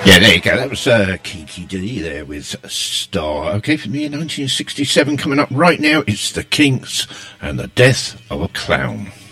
Yeah, there you go. That was Kiki D there with Star. Okay, from the year 1967, coming up right now, it's The Kinks and The Death of a Clown.